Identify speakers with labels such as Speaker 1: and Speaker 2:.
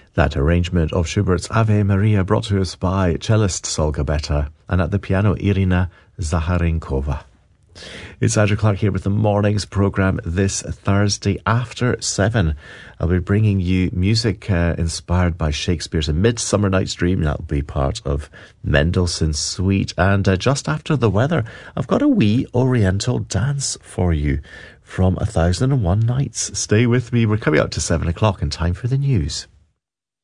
Speaker 1: That arrangement of Schubert's Ave Maria brought to us by cellist Sol Gabetta and at the piano Irina Zaharenkova. It's Andrew Clark here with the morning's programme this Thursday after 7. I'll be bringing you music inspired by Shakespeare's A Midsummer Night's Dream. That'll be part of Mendelssohn's Suite. And just after the weather, I've got a wee oriental dance for you from 1001 Nights. Stay with me. We're coming up to 7 o'clock in time for the news.